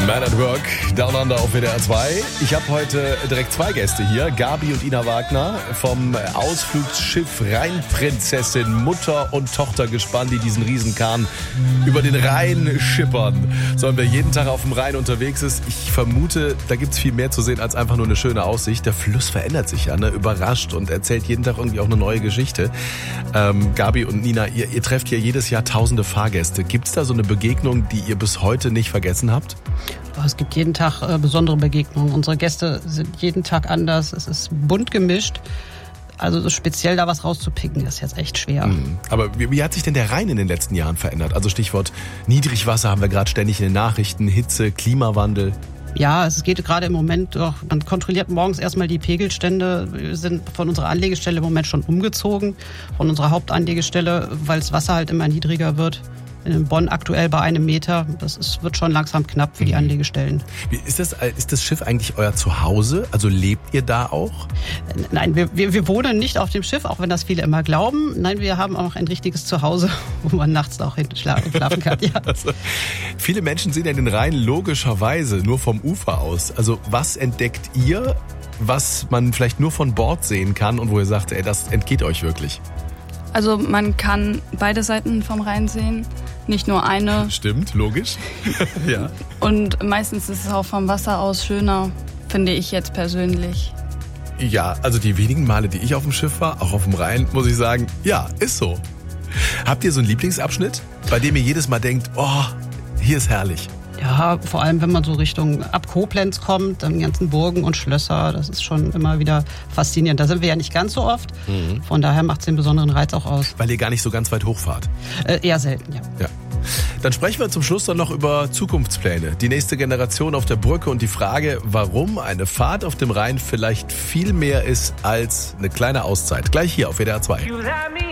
Man at Work, Down Under auf WDR 2. Ich habe heute direkt zwei Gäste hier, Gabi und Ina Wagner vom Ausflugsschiff Rheinprinzessin, Mutter und Tochter gespannt, die diesen Riesenkahn über den Rhein schippern. So, und wer jeden Tag auf dem Rhein unterwegs ist, ich vermute, da gibt's viel mehr zu sehen als einfach nur eine schöne Aussicht. Der Fluss verändert sich ja, ne? Überrascht und erzählt jeden Tag irgendwie auch eine neue Geschichte. Gabi und Nina, ihr trefft hier jedes Jahr tausende Fahrgäste. Gibt's da so eine Begegnung, die ihr bis heute nicht vergessen habt? Es gibt jeden Tag besondere Begegnungen. Unsere Gäste sind jeden Tag anders. Es ist bunt gemischt. Also so speziell da was rauszupicken, ist jetzt echt schwer. Aber wie hat sich denn der Rhein in den letzten Jahren verändert? Also Stichwort Niedrigwasser haben wir gerade ständig in den Nachrichten, Hitze, Klimawandel. Ja, es geht gerade im Moment doch. Man kontrolliert morgens erstmal die Pegelstände. Wir sind von unserer Anlegestelle im Moment schon umgezogen, von unserer Hauptanlegestelle, weil das Wasser halt immer niedriger wird. In Bonn aktuell bei 1 Meter. Wird schon langsam knapp für die Anlegestellen. Ist das Schiff eigentlich euer Zuhause? Also lebt ihr da auch? Nein, wir wohnen nicht auf dem Schiff, auch wenn das viele immer glauben. Nein, wir haben auch ein richtiges Zuhause, wo man nachts auch hinten schlafen kann. Ja. Also, viele Menschen sehen ja den Rhein logischerweise nur vom Ufer aus. Also was entdeckt ihr, was man vielleicht nur von Bord sehen kann und wo ihr sagt, das entgeht euch wirklich? Also man kann beide Seiten vom Rhein sehen, nicht nur eine. Stimmt, logisch. Ja. Und meistens ist es auch vom Wasser aus schöner, finde ich jetzt persönlich. Ja, also die wenigen Male, die ich auf dem Schiff war, auch auf dem Rhein, muss ich sagen, ja, ist so. Habt ihr so einen Lieblingsabschnitt, bei dem ihr jedes Mal denkt, oh, hier ist herrlich? Ja, vor allem, wenn man so Richtung ab Koblenz kommt, dann die ganzen Burgen und Schlösser, das ist schon immer wieder faszinierend. Da sind wir ja nicht ganz so oft, von daher macht es den besonderen Reiz auch aus. Weil ihr gar nicht so ganz weit hochfahrt? Eher selten, ja. Dann sprechen wir zum Schluss dann noch über Zukunftspläne, die nächste Generation auf der Brücke und die Frage, warum eine Fahrt auf dem Rhein vielleicht viel mehr ist als eine kleine Auszeit. Gleich hier auf WDR 2.